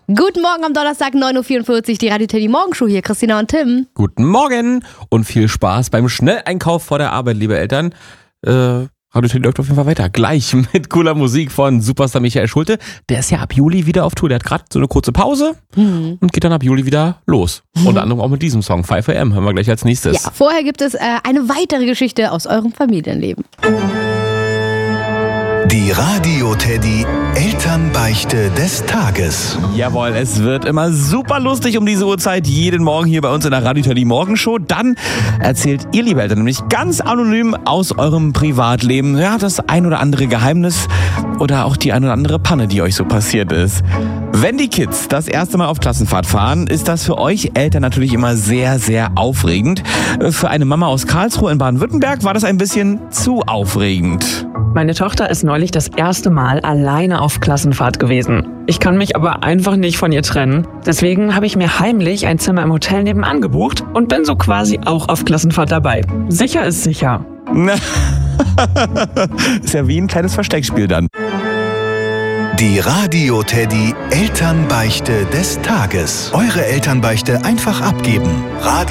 Guten Morgen am Donnerstag, 9.44 Uhr, die Radio Teddy Morgenshow hier, Christina und Tim. Guten Morgen und viel Spaß beim Schnelleinkauf vor der Arbeit, liebe Eltern. Radio Teddy läuft auf jeden Fall weiter. Gleich mit cooler Musik von Superstar Michael Schulte. Der ist ja ab Juli wieder auf Tour. Der hat gerade so eine kurze Pause und geht dann ab Juli wieder los. Unter anderem auch mit diesem Song 5 AM hören wir gleich als nächstes. Ja, vorher gibt es eine weitere Geschichte aus eurem Familienleben. Die Radio Teddy Elternbeichte des Tages. Jawohl, es wird immer super lustig um diese Uhrzeit, jeden Morgen hier bei uns in der Radio Teddy Morgenshow. Dann erzählt ihr, liebe Eltern, nämlich ganz anonym aus eurem Privatleben, ja, das ein oder andere Geheimnis oder auch die ein oder andere Panne, die euch so passiert ist. Wenn die Kids das erste Mal auf Klassenfahrt fahren, ist das für euch Eltern natürlich immer sehr, sehr aufregend. Für eine Mama aus Karlsruhe in Baden-Württemberg war das ein bisschen zu aufregend. Meine Tochter ist neulich das erste Mal alleine auf Klassenfahrt gewesen. Ich kann mich aber einfach nicht von ihr trennen. Deswegen habe ich mir heimlich ein Zimmer im Hotel nebenan gebucht und bin so quasi auch auf Klassenfahrt dabei. Sicher ist sicher. Ist ja wie ein kleines Versteckspiel dann. Die Radio Teddy Elternbeichte des Tages. Eure Elternbeichte einfach abgeben.